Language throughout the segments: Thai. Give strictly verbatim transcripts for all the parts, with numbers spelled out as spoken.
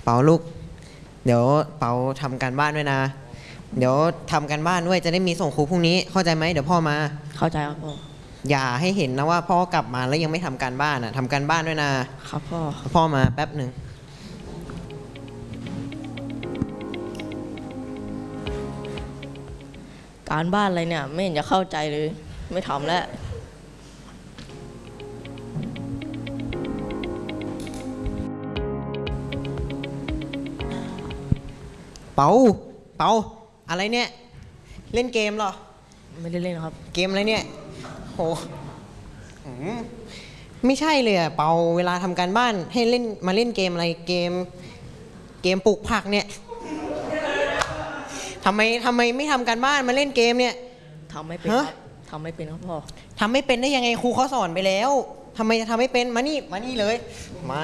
เปาลูกเดี๋ยวเปาทำการบ้านด้วยนะเดี๋ยวทำการบ้านด้วยจะได้มีส่งครูพรุ่งนี้เข้าใจไหมเดี๋ยวพ่อมาเข้าใจครับพ่ออย่าให้เห็นนะว่าพ่อกลับมาแล้วยังไม่ทำการบ้านอ่ะทำการบ้านด้วยนะครับพ่อพ่อมาแป๊บหนึ่งการบ้านอะไรเนี่ยไม่เห็นจะเข้าใจเลยไม่ทำแล้วเปาเปาอะไรเนี่ยเล่นเกมเหรอไม่ได้เล่นครับเกมอะไรเนี่ยโหไม่ใช่เลยอะเปาเวลาทำการบ้านให้เล่นมาเล่นเกมอะไรเกมเกมปลูกผักเนี่ยทำไมทำไมไม่ทำการบ้านมาเล่นเกมเนี่ยทำไม่เป็นครับทำไม่เป็นครับพ่อทำไม่เป็นได้ยังไงครูเขาสอนไปแล้วทำไมจะทำไม่เป็นมานี่มานี่เลยมา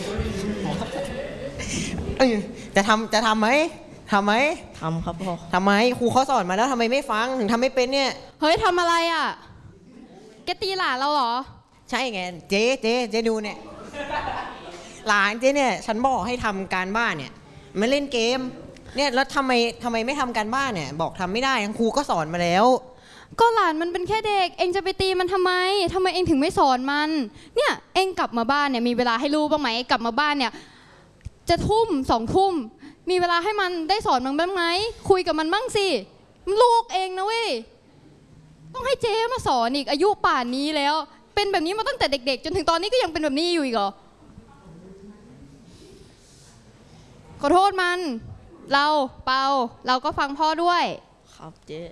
จะทำจะทำไหมทำไหมทำครับพ่อทำไมครูเขาสอนมาแล้วทำไมไม่ฟังถึงทำไม่เป็นเนี่ยเฮ้ยทำอะไรอ่ะแกตีหลานเราเหรอใช่ไงเจ๊เจ๊เจ๊ดูเนี่ยหลานเจ๊เนี่ยฉันบอกให้ทำการบ้านเนี่ยมาเล่นเกมเนี่ยแล้วทำไมทำไมไม่ทำการบ้านเนี่ยบอกทำไม่ได้ครูก็สอนมาแล้วก็หลานมันเป็นแค่เด็กเองจะไปตีมันทำไมทำไมเองถึงไม่สอนมันเนี่ยเองกลับมาบ้านเนี่ยมีเวลาให้ลูกบ้างไหมกลับมาบ้านเนี่ยจะทุ่มสองทุ่มมีเวลาให้มันได้สอนมันบ้างไหมคุยกับมันบ้างสิลูกเองนะเว้ยต้องให้เจ๊มาสอนอีกอายุป่านนี้แล้วเป็นแบบนี้มาตั้งแต่เด็กๆจนถึงตอนนี้ก็ยังเป็นแบบนี้อยู่อีกเหรอขอโทษมันเราเปาเราก็ฟังพ่อด้วยครับเจ๊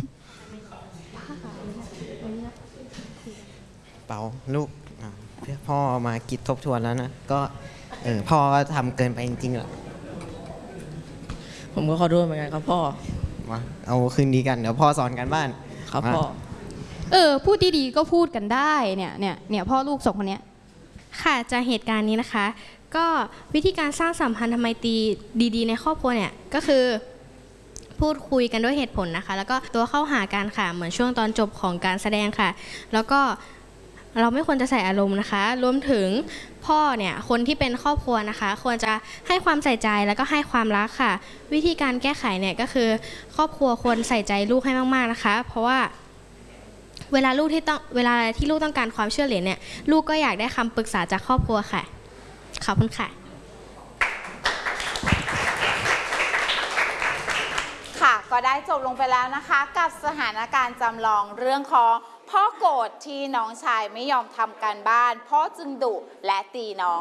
เปาลูกพ่อมาคิดทบทวนแล้วนะก็เออพ่อก็ทำเกินไปจริงๆแหละผมก็ขอโทษเหมือนกันครับพ่อมาเอาคืนดีกันเดี๋ยวพ่อสอนกันบ้านครับพ่อเออพูดดีๆก็พูดกันได้เนี่ยเนี่ยเนี่ยพ่อลูกสองคนเนี้ยค่ะจากเหตุการณ์นี้นะคะก็วิธีการสร้างสัมพันธไมตรีดีๆในครอบครัวเนี่ยก็คือพูดคุยกันด้วยเหตุผลนะคะแล้วก็ตัวเข้าหากันค่ะเหมือนช่วงตอนจบของการแสดงค่ะแล้วก็เราไม่ควรจะใส่อารมณ์นะคะรวมถึงพ่อเนี่ยคนที่เป็นครอบครัวนะคะควรจะให้ความใส่ใจแล้วก็ให้ความรักค่ะวิธีการแก้ไขเนี่ยก็คือครอบครัวควรใส่ใจลูกให้มากๆนะคะเพราะว่าเวลาลูกที่ต้องเวลาที่ลูกต้องการความช่วยเหลือเนี่ยลูกก็อยากได้คำปรึกษาจากครอบครัวค่ะขอบคุณค่ะค่ะก็ได้จบลงไปแล้วนะคะกับสถานการณ์จำลองเรื่องของพ่อโกรธที่น้องชายไม่ยอมทำการบ้านพ่อจึงดุและตีน้อง